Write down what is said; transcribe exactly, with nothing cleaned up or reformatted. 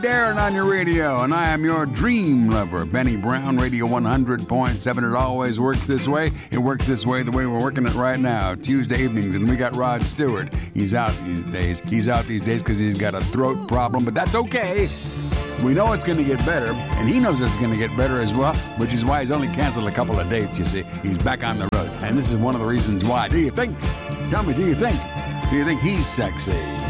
Darren on your radio, and I am your dream lover, Benny Brown, Radio one hundred point seven. It always works this way. It works this way the way we're working it right now, Tuesday evenings, and we got Rod Stewart. He's out these days. He's out these days because he's got a throat problem, but that's okay. We know it's going to get better, and he knows it's going to get better as well, which is why he's only canceled a couple of dates, you see. He's back on the road, and this is one of the reasons why. Do you think? Tell me, do you think? Do you think he's sexy?